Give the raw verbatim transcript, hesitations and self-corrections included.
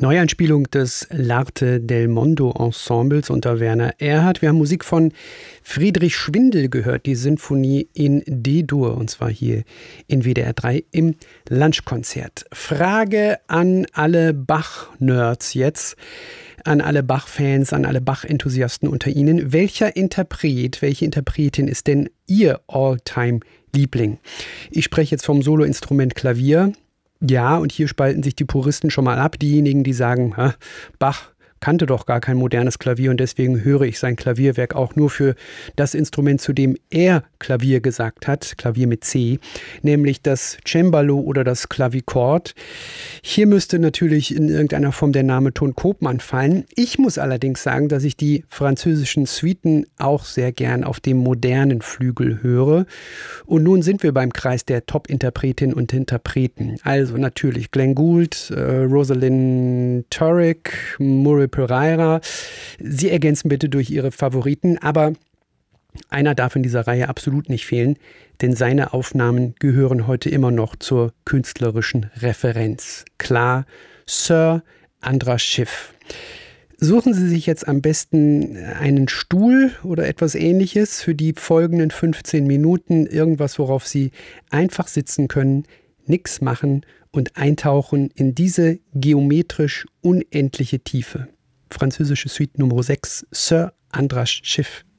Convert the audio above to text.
Neuanspielung des L'Arte del Mondo Ensembles unter Werner Erhard. Wir haben Musik von Friedrich Schwindel gehört, die Sinfonie in D-Dur, und zwar hier in W D R drei im Lunchkonzert. Frage an alle Bach-Nerds jetzt, an alle Bach-Fans, an alle Bach-Enthusiasten unter Ihnen. Welcher Interpret, welche Interpretin ist denn Ihr All-Time-Liebling? Ich spreche jetzt vom Soloinstrument Klavier. Ja, und hier spalten sich die Puristen schon mal ab. Diejenigen, die sagen, Bach kannte doch gar kein modernes Klavier und deswegen höre ich sein Klavierwerk auch nur für das Instrument, zu dem er Klavier gesagt hat, Klavier mit C, nämlich das Cembalo oder das Klavichord. Hier müsste natürlich in irgendeiner Form der Name Ton Koopman fallen. Ich muss allerdings sagen, dass ich die französischen Suiten auch sehr gern auf dem modernen Flügel höre. Und nun sind wir beim Kreis der Top-Interpretinnen und Interpreten. Also natürlich Glenn Gould, äh, Rosalind Turek, Murray Pereira. Sie ergänzen bitte durch Ihre Favoriten, aber einer darf in dieser Reihe absolut nicht fehlen, denn seine Aufnahmen gehören heute immer noch zur künstlerischen Referenz. Klar, Sir Andras Schiff. Suchen Sie sich jetzt am besten einen Stuhl oder etwas Ähnliches für die folgenden fünfzehn Minuten, irgendwas, worauf Sie einfach sitzen können, nichts machen und eintauchen in diese geometrisch unendliche Tiefe. Französische Suite Nummer sechs, Sir Andras Schiff.